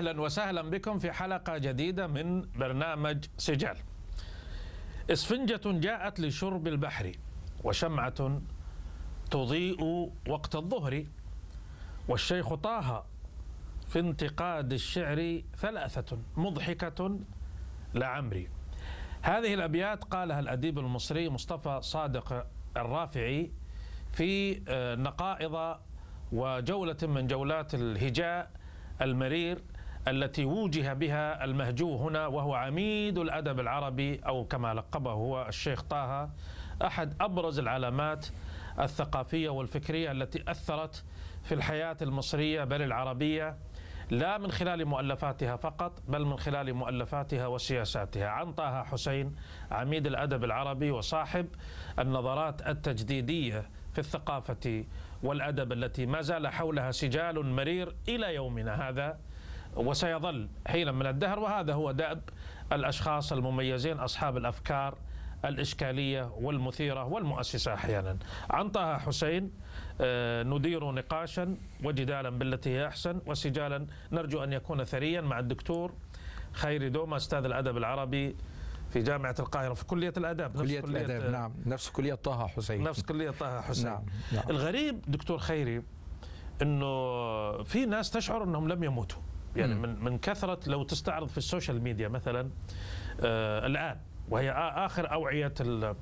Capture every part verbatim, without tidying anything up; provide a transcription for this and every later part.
أهلا وسهلا بكم في حلقة جديدة من برنامج سجال. إسفنجة جاءت لشرب البحر، وشمعة تضيء وقت الظهر، والشيخ طه في انتقاد الشعر ثلاثة مضحكة لعمري. هذه الأبيات قالها الأديب المصري مصطفى صادق الرافعي في نقائض وجولة من جولات الهجاء المرير التي وجه بها المهجو هنا، وهو عميد الأدب العربي، أو كما لقبه هو الشيخ طه، أحد أبرز العلامات الثقافية والفكرية التي أثرت في الحياة المصرية بل العربية، لا من خلال مؤلفاتها فقط بل من خلال مؤلفاتها وسياساتها. عن طه حسين، عميد الأدب العربي وصاحب النظرات التجديدية في الثقافة والأدب التي ما زال حولها سجال مرير إلى يومنا هذا وسيظل حينا من الدهر، وهذا هو دأب الأشخاص المميزين أصحاب الأفكار الإشكالية والمثيرة والمؤسسة أحيانا. عن طه حسين ندير نقاشا وجدالا بالتي هي أحسن، وسجالا نرجو أن يكون ثريا مع الدكتور خيري دوما، أستاذ الأدب العربي في جامعة القاهرة في كلية الآداب. كلية الآداب، نعم، نفس كلية طه حسين. نفس كلية طه حسين. نعم. نعم. الغريب دكتور خيري أنه في ناس تشعر أنهم لم يموتوا، يعني من من كثرة، لو تستعرض في السوشيال ميديا مثلا آه الآن، وهي آخر أوعية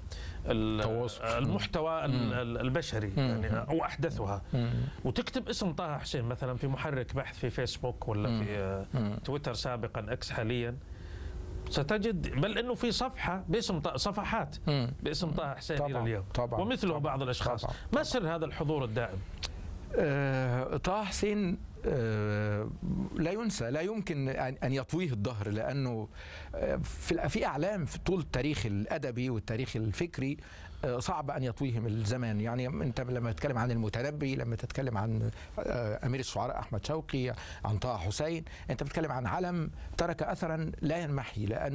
المحتوى البشري يعني أو أحدثها، وتكتب اسم طه حسين مثلا في محرك بحث في فيسبوك ولا في تويتر سابقا إكس حاليا، ستجد بل أنه في صفحة باسم صفحات باسم طه حسين إلى اليوم، طبعا ومثله طبعا بعض الأشخاص. طبعا ما سر هذا الحضور الدائم؟ آه طه حسين آه لا ينسى، لا يمكن أن يطويه الدهر، لأنه في في أعلام في طول التاريخ الأدبي والتاريخ الفكري آه صعب أن يطويهم الزمان. يعني أنت لما تتكلم عن المتنبي، لما تتكلم عن آه أمير الشعراء أحمد شوقي، عن طه حسين، أنت بتتكلم عن علم ترك أثرا لا ينمحي، لأن